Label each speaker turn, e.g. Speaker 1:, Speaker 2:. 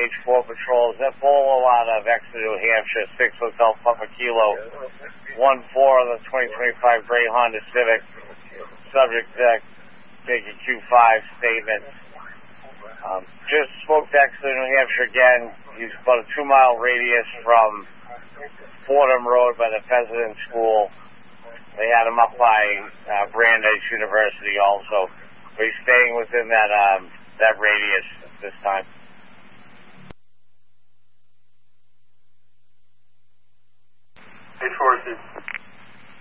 Speaker 1: DH4 patrols. That Bolo out of Exeter, New Hampshire, 6 Hotel Papa Kilo, 1-4 on the 2025 gray Honda Civic. Subject taking Q5 statement. Just spoke to Exeter, New Hampshire again. He's about a 2-mile radius from Fordham Road by the President's School. They had him up by Brandeis University also. But he's staying within that radius this time.
Speaker 2: Hey, Forces.